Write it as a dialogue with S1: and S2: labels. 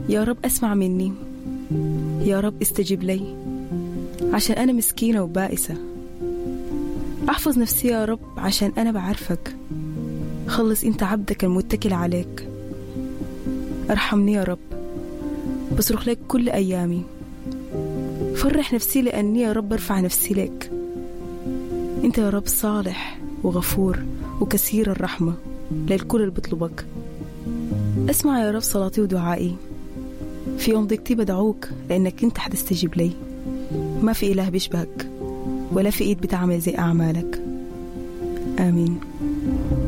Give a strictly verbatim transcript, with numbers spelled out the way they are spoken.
S1: يا رب أسمع مني، يا رب استجب لي، عشان أنا مسكينة وبائسة. أحفظ نفسي يا رب عشان أنا بعرفك. خلص أنت عبدك المتكل عليك. ارحمني يا رب، بصرخ لك كل أيامي. فرح نفسي لأني يا رب ارفع نفسي لك. أنت يا رب صالح وغفور وكثير الرحمة للكل اللي بطلبك. اسمع يا رب صلاتي ودعائي. في يوم ضيقتي بدعوك لأنك أنت حتستجيب لي. ما في إله بيشبهك ولا في إيد بتعمل زي أعمالك. آمين.